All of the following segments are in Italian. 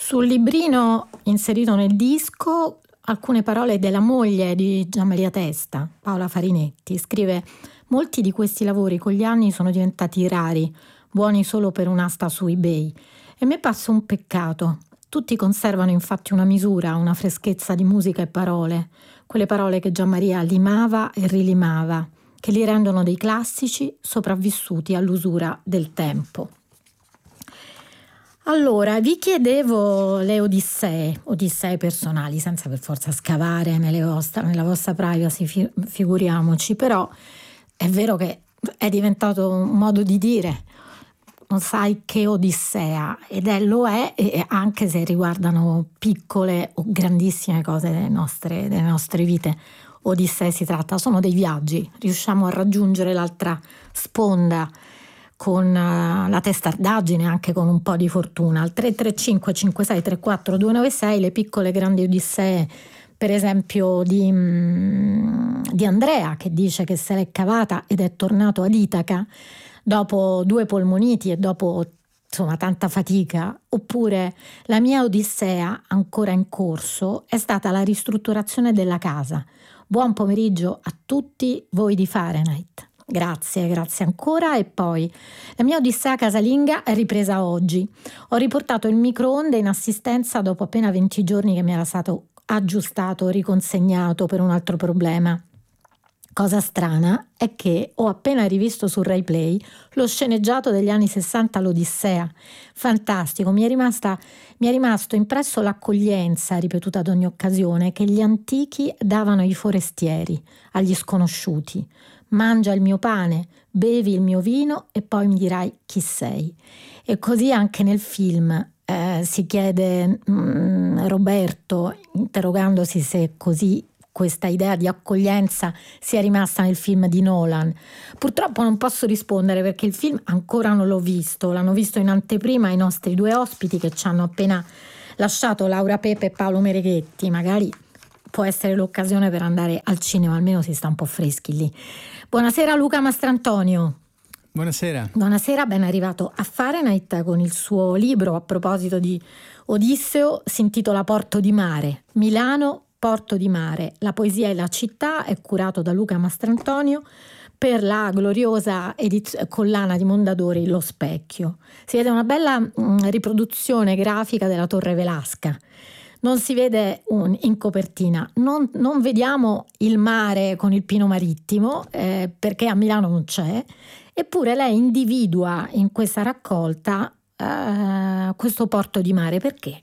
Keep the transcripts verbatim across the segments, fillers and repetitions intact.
Sul librino inserito nel disco alcune parole della moglie di Gianmaria Testa, Paola Farinetti. Scrive: molti di questi lavori con gli anni sono diventati rari, buoni solo per un'asta su eBay. E mi passa un peccato. Tutti conservano infatti una misura, una freschezza di musica e parole, quelle parole che Gianmaria limava e rilimava, che li rendono dei classici sopravvissuti all'usura del tempo. Allora, vi chiedevo le odissee, odissee personali, senza per forza scavare nelle vostre, nella vostra privacy, fi- figuriamoci, però è vero che è diventato un modo di dire, non sai che odissea, ed è, lo è, e anche se riguardano piccole o grandissime cose delle nostre, delle nostre vite. Odissee si tratta, sono dei viaggi, riusciamo a raggiungere l'altra sponda con uh, la testardaggine, anche con un po' di fortuna. Al tre tre cinque cinque sei tre quattro due nove sei le piccole grandi odissee, per esempio di, mm, di Andrea, che dice che se l'è cavata ed è tornato ad Itaca dopo due polmoniti e dopo insomma tanta fatica. Oppure la mia odissea ancora in corso è stata la ristrutturazione della casa. Buon pomeriggio a tutti voi di Fahrenheit. Grazie, grazie ancora. E poi la mia odissea casalinga è ripresa oggi. Ho riportato il microonde in assistenza dopo appena venti giorni che mi era stato aggiustato, riconsegnato per un altro problema. Cosa strana è che ho appena rivisto su Rai Play lo sceneggiato degli anni sessanta, l'Odissea. Fantastico, mi è rimasta, mi è rimasto impresso l'accoglienza, ripetuta ad ogni occasione, che gli antichi davano ai forestieri, agli sconosciuti. Mangia il mio pane, bevi il mio vino e poi mi dirai chi sei. E così anche nel film eh, si chiede mh, Roberto, interrogandosi se così questa idea di accoglienza sia rimasta nel film di Nolan. Purtroppo non posso rispondere perché il film ancora non l'ho visto, l'hanno visto in anteprima i nostri due ospiti che ci hanno appena lasciato, Laura Pepe e Paolo Mereghetti. Magari può essere l'occasione per andare al cinema, almeno si sta un po' freschi lì. Buonasera Luca Mastrantonio. Buonasera. Buonasera, ben arrivato a Fahrenheit con il suo libro a proposito di Odisseo, si intitola Porto di Mare, Milano, Porto di Mare, la poesia e la città, è curato da Luca Mastrantonio per la gloriosa ediz- collana di Mondadori Lo Specchio. Si vede una bella mh, riproduzione grafica della Torre Velasca. Non si vede un, in copertina, non, non vediamo il mare con il Pino Marittimo eh, perché a Milano non c'è, eppure lei individua in questa raccolta eh, questo porto di mare. Perché?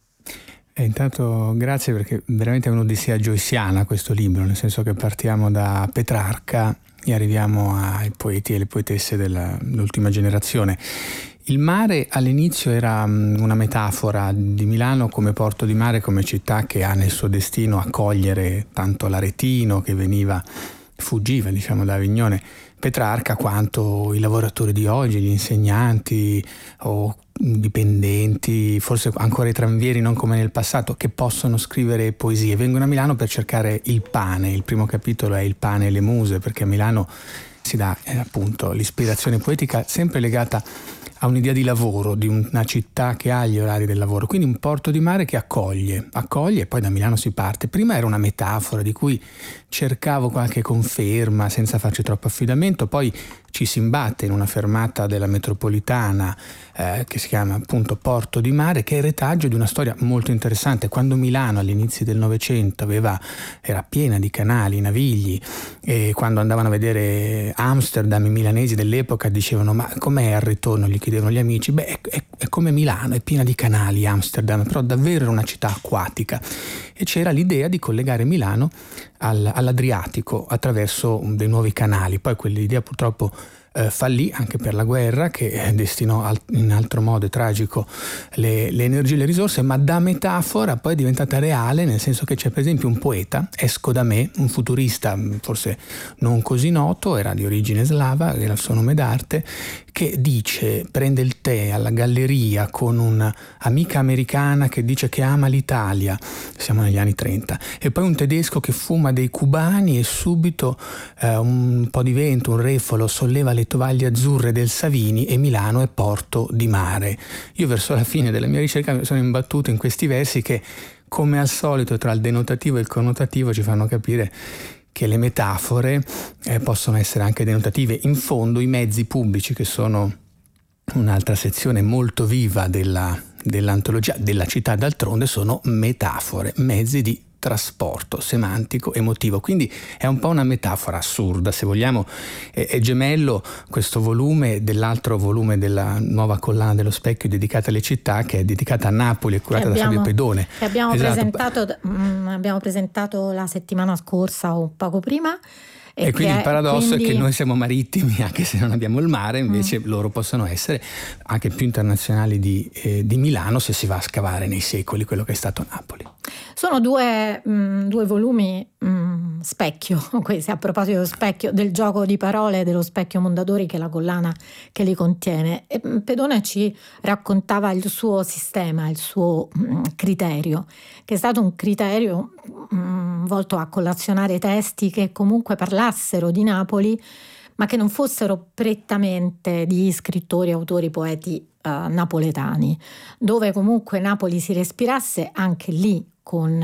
E intanto grazie, perché veramente è un'odissea joyciana questo libro, nel senso che partiamo da Petrarca e arriviamo ai poeti e le poetesse della, dell'ultima generazione. Il mare all'inizio era una metafora di Milano come porto di mare, come città che ha nel suo destino accogliere tanto l'aretino che veniva, fuggiva diciamo da Avignone, Petrarca, quanto i lavoratori di oggi, gli insegnanti o dipendenti, forse ancora i tranvieri, non come nel passato, che possono scrivere poesie. Vengono a Milano per cercare il pane. Il primo capitolo è il pane e le muse, perché a Milano si dà eh, appunto l'ispirazione poetica sempre legata a un'idea di lavoro, di una città che ha gli orari del lavoro, quindi un porto di mare che accoglie, accoglie e poi da Milano si parte. Prima era una metafora di cui cercavo qualche conferma senza farci troppo affidamento, poi ci si imbatte in una fermata della metropolitana eh, che si chiama appunto Porto di Mare, che è il retaggio di una storia molto interessante. Quando Milano all'inizio del Novecento aveva, era piena di canali, navigli, e quando andavano a vedere Amsterdam i milanesi dell'epoca dicevano: ma com'è al ritorno? Gli chiedevano gli amici. Beh, è, è, è come Milano, è piena di canali Amsterdam, però davvero era una città acquatica, e c'era l'idea di collegare Milano al, all'Adriatico attraverso dei nuovi canali. Poi quell'idea purtroppo eh, fallì anche per la guerra, che destinò al, in altro modo tragico le, le energie e le risorse, ma da metafora poi è diventata reale, nel senso che c'è per esempio un poeta, Esco da me, un futurista forse non così noto, era di origine slava, era il suo nome d'arte, che dice, prende il tè alla galleria con un'amica americana che dice che ama l'Italia, siamo negli anni trenta, e poi un tedesco che fuma dei cubani e subito eh, un po' di vento, un refolo solleva le tovaglie azzurre del Savini e Milano è porto di mare. Io verso la fine della mia ricerca mi sono imbattuto in questi versi che, come al solito, tra il denotativo e il connotativo ci fanno capire che le metafore eh, possono essere anche denotative. In fondo i mezzi pubblici, che sono un'altra sezione molto viva della, dell'antologia della città d'altronde, sono metafore, mezzi di trasporto semantico emotivo, quindi è un po' una metafora assurda, se vogliamo. È, è gemello questo volume dell'altro volume della nuova collana dello Specchio dedicata alle città, che è dedicata a Napoli e curata abbiamo, da Fabio Pedone, che abbiamo, esatto. presentato, mh, abbiamo presentato la settimana scorsa o poco prima. E, e quindi il paradosso quindi... è che noi siamo marittimi, anche se non abbiamo il mare, invece mm. loro possono essere anche più internazionali di, eh, di Milano, se si va a scavare nei secoli quello che è stato Napoli. Sono due, mh, due volumi mh, specchio, questi, a proposito dello specchio, del gioco di parole dello Specchio Mondadori, che è la collana che li contiene. E Pedone ci raccontava il suo sistema, il suo mh, criterio, che è stato un criterio mh, volto a collazionare testi che comunque parlassero di Napoli, ma che non fossero prettamente di scrittori, autori, poeti uh, napoletani, dove comunque Napoli si respirasse anche lì con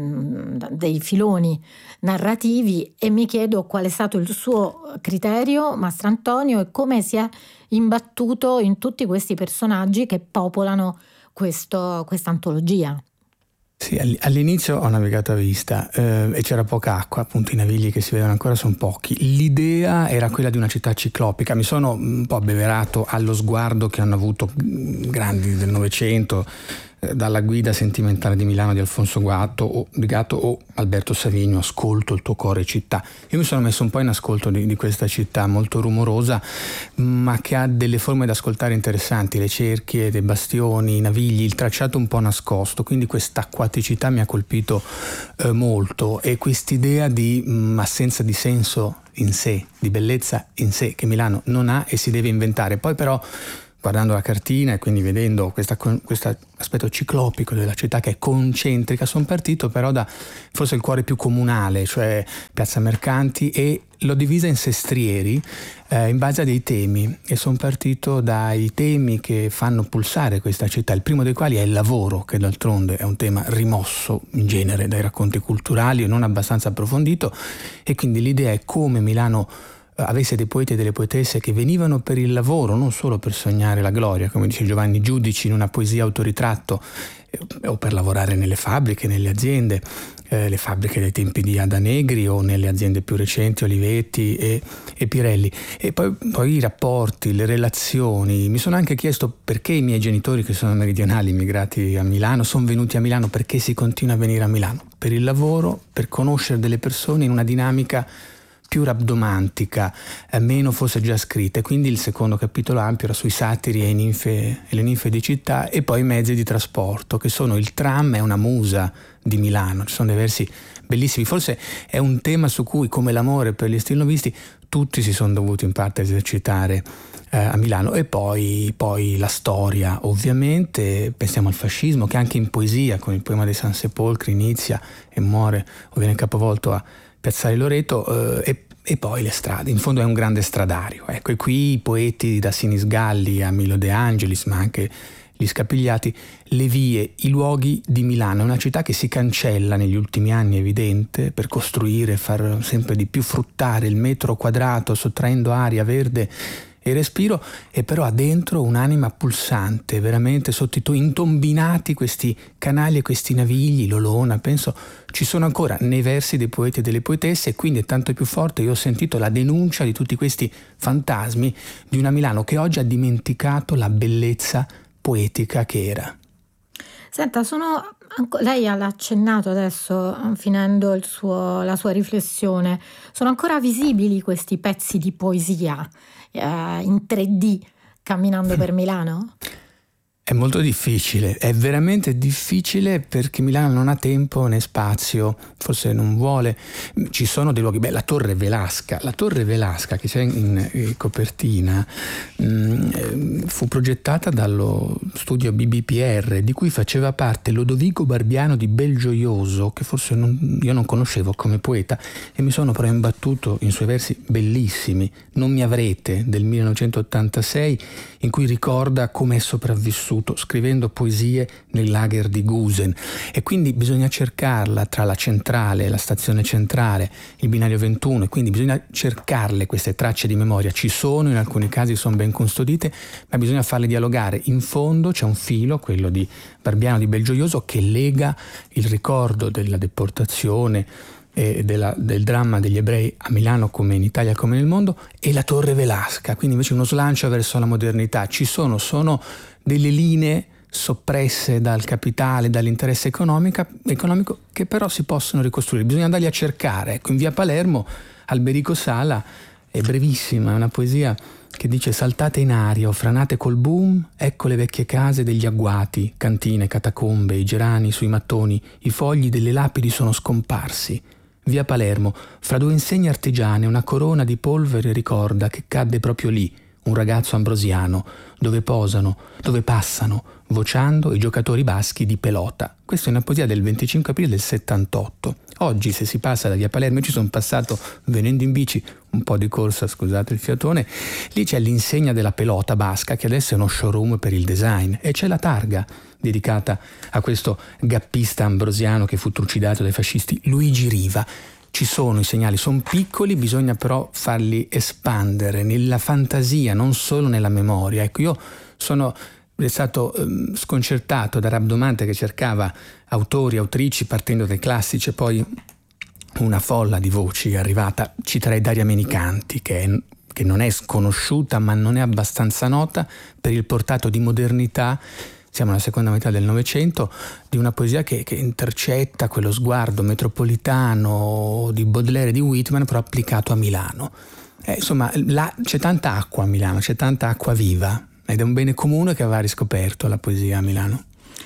uh, dei filoni narrativi. E mi chiedo qual è stato il suo criterio, Mastrantonio, e come si è imbattuto in tutti questi personaggi che popolano questo, questa antologia. Sì, all'inizio ho navigato a vista eh, e c'era poca acqua, appunto i navigli che si vedono ancora sono pochi. L'idea era quella di una città ciclopica, mi sono un po' abbeverato allo sguardo che hanno avuto grandi del Novecento, eh, dalla Guida sentimentale di Milano di Alfonso Gatto o, di Gatto o Alberto Savigno, Ascolto il tuo cuore città. Io mi sono messo un po' in ascolto di, di questa città molto rumorosa, ma che ha delle forme da ascoltare interessanti, le cerchie, dei bastioni, i navigli, il tracciato un po' nascosto, quindi questa acquaticità mi ha colpito eh, molto, e quest'idea di mh, assenza di senso in sé, di bellezza in sé, che Milano non ha e si deve inventare. Poi però, guardando la cartina e quindi vedendo questo aspetto ciclopico della città che è concentrica, sono partito però da forse il cuore più comunale, cioè Piazza Mercanti, e l'ho divisa in sestrieri eh, in base a dei temi, e sono partito dai temi che fanno pulsare questa città, il primo dei quali è il lavoro, che d'altronde è un tema rimosso in genere dai racconti culturali e non abbastanza approfondito, e quindi l'idea è come Milano avesse dei poeti e delle poetesse che venivano per il lavoro, non solo per sognare la gloria, come dice Giovanni Giudici in una poesia autoritratto, eh, o per lavorare nelle fabbriche, nelle aziende, eh, le fabbriche dei tempi di Ada Negri o nelle aziende più recenti, Olivetti e, e Pirelli. E poi, poi i rapporti, le relazioni. Mi sono anche chiesto perché i miei genitori, che sono meridionali, immigrati a Milano, sono venuti a Milano, perché si continua a venire a Milano. Per il lavoro, per conoscere delle persone in una dinamica più rabdomantica, eh, meno forse già scritte. Quindi il secondo capitolo ampio era sui satiri e, i ninfe, e le ninfe di città, e poi i mezzi di trasporto, che sono il tram, è una musa di Milano, ci sono dei versi bellissimi, forse è un tema su cui, come l'amore per gli stilnovisti, tutti si sono dovuti in parte esercitare eh, a Milano. E poi, poi la storia, ovviamente, pensiamo al fascismo, che anche in poesia, con il poema dei San Sepolcri, inizia e muore o viene capovolto a Piazzale Loreto, eh, e, e poi le strade. In fondo è un grande stradario. Ecco, e qui i poeti da Sinisgalli a Milo De Angelis, ma anche gli Scapigliati, le vie, i luoghi di Milano. È una città che si cancella negli ultimi anni, è evidente, per costruire, far sempre di più fruttare il metro quadrato, sottraendo aria, verde e respiro, e però ha dentro un'anima pulsante, veramente sotto intombinati questi canali e questi navigli, l'Olona, penso ci sono ancora nei versi dei poeti e delle poetesse, e quindi è tanto più forte. Io ho sentito la denuncia di tutti questi fantasmi di una Milano che oggi ha dimenticato la bellezza poetica che era. Senta, sono lei ha accennato adesso, finendo il suo, la sua riflessione, sono ancora visibili questi pezzi di poesia eh, in tre D camminando per Milano? È molto difficile, è veramente difficile perché Milano non ha tempo né spazio, forse non vuole. Ci sono dei luoghi, beh, la Torre Velasca, la Torre Velasca che c'è in, in copertina mh, fu progettata dallo studio B B P R, di cui faceva parte Lodovico Barbiano di Belgioioso, che forse non, io non conoscevo come poeta, e mi sono però imbattuto in suoi versi bellissimi, Non mi avrete, del millenovecentottantasei, in cui ricorda come è sopravvissuto scrivendo poesie nel lager di Gusen, e quindi bisogna cercarla tra la centrale, la stazione centrale, il binario ventuno, e quindi bisogna cercarle queste tracce di memoria. Ci sono, in alcuni casi sono ben custodite, ma bisogna farle dialogare. In fondo c'è un filo, quello di Barbiano di Belgioioso, che lega il ricordo della deportazione e della, del dramma degli ebrei a Milano come in Italia come nel mondo, e la Torre Velasca, quindi invece uno slancio verso la modernità. Ci sono, sono delle linee soppresse dal capitale, dall'interesse economico, economico che però si possono ricostruire, bisogna andarli a cercare. Ecco, in via Palermo Alberico Sala è brevissima, è una poesia che dice: saltate in aria o franate col boom, ecco le vecchie case degli agguati, cantine, catacombe, i gerani sui mattoni, i fogli delle lapidi sono scomparsi. Via Palermo, fra due insegne artigiane, una corona di polvere ricorda che cadde proprio lì un ragazzo ambrosiano, dove posano, dove passano, vociando i giocatori baschi di pelota. Questa è una poesia del venticinque aprile del settantotto. Oggi, se si passa da via Palermo, ci sono passato venendo in bici, un po' di corsa, scusate il fiatone, lì c'è l'insegna della pelota basca, che adesso è uno showroom per il design, e c'è la targa dedicata a questo gappista ambrosiano che fu trucidato dai fascisti, Luigi Riva. Ci sono i segnali, sono piccoli, bisogna però farli espandere nella fantasia, non solo nella memoria. Ecco, io sono stato eh, sconcertato da Rabdomante, che cercava autori, autrici partendo dai classici, e poi una folla di voci è arrivata. Citerei Daria Menicanti, che, è, che non è sconosciuta ma non è abbastanza nota per il portato di modernità, siamo alla seconda metà del Novecento, di una poesia che, che intercetta quello sguardo metropolitano di Baudelaire e di Whitman, però applicato a Milano. Eh, insomma, là c'è tanta acqua a Milano, c'è tanta acqua viva, ed è un bene comune che aveva riscoperto la poesia a Milano.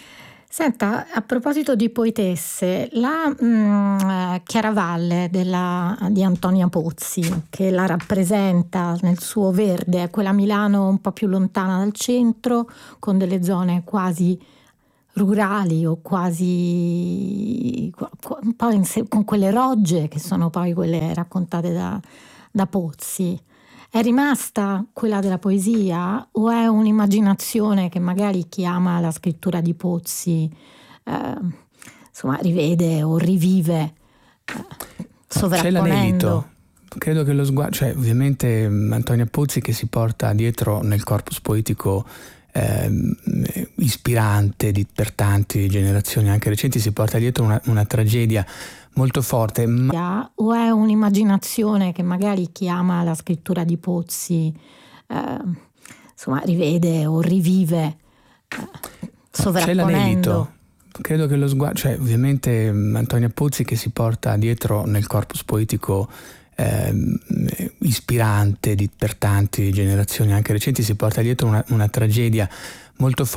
Senta, a proposito di poetesse, la mh, Chiaravalle della, di Antonia Pozzi, che la rappresenta nel suo verde, quella Milano un po' più lontana dal centro, con delle zone quasi rurali o quasi un po' in, con quelle rogge che sono poi quelle raccontate da, da Pozzi. È rimasta quella della poesia o è un'immaginazione che magari chi ama la scrittura di Pozzi eh, insomma rivede o rivive eh, sovrapponendo? C'è l'anelito. Credo che lo sguardo, cioè ovviamente Antonia Pozzi, che si porta dietro nel corpus poetico eh, ispirante di, per tante generazioni anche recenti, si porta dietro una, una tragedia molto forte. Ma... o è un'immaginazione che magari chi ama la scrittura di Pozzi eh, insomma rivede o rivive eh, sovrapponendo? C'è l'anelito. Credo che lo sguardo, cioè ovviamente Antonia Pozzi, che si porta dietro nel corpus poetico eh, ispirante di, per tante generazioni anche recenti, si porta dietro una, una tragedia molto forte.